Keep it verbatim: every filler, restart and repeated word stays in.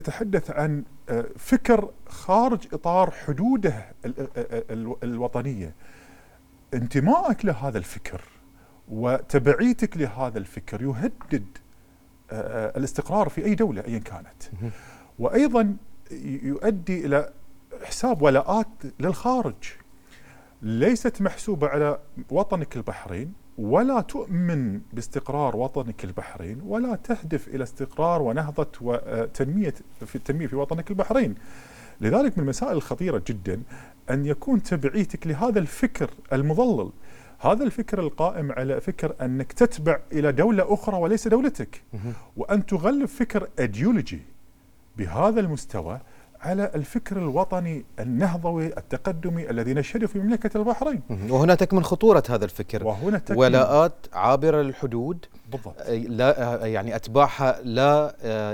يتحدث عن فكر خارج إطار حدوده الوطنية. انتمائك لهذا الفكر وتبعيتك لهذا الفكر يهدد الاستقرار في أي دولة أيا كانت، وأيضا يؤدي إلى حساب ولاءات للخارج ليست محسوبة على وطنك البحرين، ولا تؤمن باستقرار وطنك البحرين، ولا تهدف إلى استقرار ونهضة وتنمية في التنمية في وطنك البحرين. لذلك من المسائل الخطيرة جدا أن يكون تبعيتك لهذا الفكر المضلل، هذا الفكر القائم على فكر أنك تتبع إلى دولة أخرى وليس دولتك، وأن تغلب فكر أيديولوجي بهذا المستوى على الفكر الوطني النهضوي التقدمي الذي نشهده في مملكة البحرين. وهنا تكمن خطورة هذا الفكر، وهنا تكمن ولاءات عابرة للحدود. بالضبط. لا يعني أتباعها لا